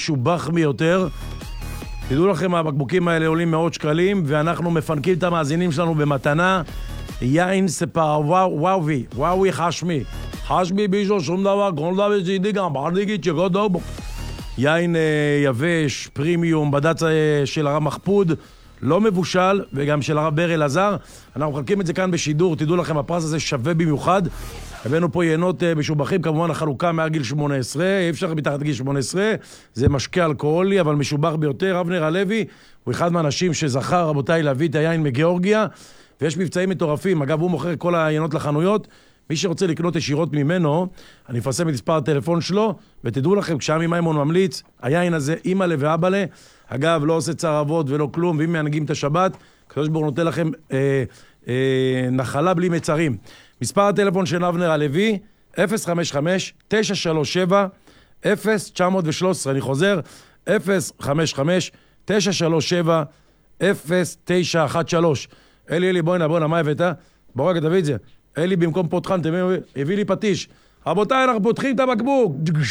משובח ביותר. תדעו לכם, הבקבוקים האלה עולים מאות שקלים, ואנחנו מפנקים את המאזינים שלנו במתנה. יין ספר וואוי חשמי. חשמי בישו שום דבר, כל דבר שידי גם, ברדיגית שגוד דובו. יין יבש, פרימיום, בד"ץ של הרב מחפוד, לא מבושל, וגם של הרב בר אלעזר. אנחנו מחלקים את זה כאן בשידור, תדעו לכם, הפרס הזה שווה במיוחד. הבאנו פה יינות משובחים, כמובן החלוקה מעל גיל 18, אי אפשר מתחת גיל 18, זה משקה אלכוהולי, אבל משובח ביותר. אבנר הלוי הוא אחד מהאנשים שזכה, רבותיי, להביא את היין מגיאורגיה, ויש מבצעים מטורפים. אגב, הוא מוכר כל היינות לחנויות. מי שרוצה לקנות ישירות ממנו, אני אפרסם את מספר הטלפון שלו, ותדעו לכם, כשעמי מימון ממליץ, היין הזה, אמא לה ואבא לה, אגב, לא עושה צער אבות ולא כלום, ואם מנהגים את השבת, הקדוש ברוך הוא נותן לכם נחלה בלי מצרים. מספר הטלפון של אבנר הלוי, 055-937-0913, אני חוזר, 055-937-0913. אלי, בואי, מה הבאת? בוא רגע, תביא את זה. אלי במקום פותחן, הביא לי פטיש. רבותיי, אנחנו פותחים את הבקבוק.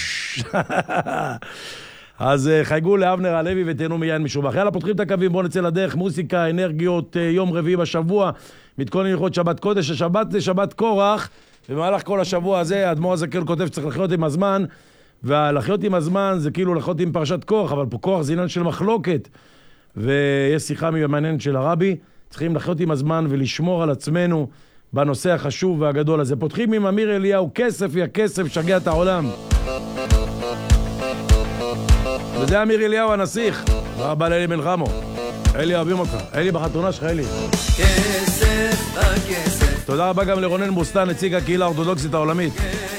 אז חייגו לאבנר הלוי ותהנו מיין משובח. יאללה, פותחים את הקווים, בואו נצא לדרך. מוסיקה, אנרגיות, יום רביעי בשבוע. מתכוננים ללכות שבת קודש. השבת זה שבת קורח. במהלך כל השבוע הזה, האדמו"ר הזקן כותב שצריך לחיות עם הזמן. ולחיות עם הזמן זה כאילו לחיות עם פרשת קורח, אבל פה קורח זה עניין של מחלוקת. ויש שיחה מעניינת של הרבי. צריכים לחיות עם הזמן ולשמור על עצמנו בנושא החשוב והגדול הזה. פותחים עם אמיר אליהו, כסף יא כסף, שגע את העולם. וזה אמיר אליהו הנסיך, רבה לאלי בן חמו. אלי, אוהבים אותך. אלי בחתונה שלך, אלי. כסף, הכסף. תודה רבה גם לרונן בוסטן, נציג הקהילה האורתודוקסית העולמית.